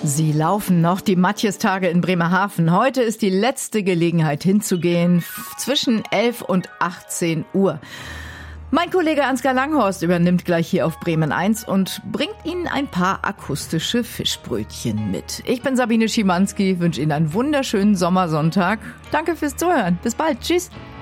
Sie laufen noch die Matjestage in Bremerhaven. Heute ist die letzte Gelegenheit hinzugehen, zwischen 11 und 18 Uhr. Mein Kollege Ansgar Langhorst übernimmt gleich hier auf Bremen 1 und bringt Ihnen ein paar akustische Fischbrötchen mit. Ich bin Sabine Schimanski, wünsche Ihnen einen wunderschönen Sommersonntag. Danke fürs Zuhören. Bis bald. Tschüss.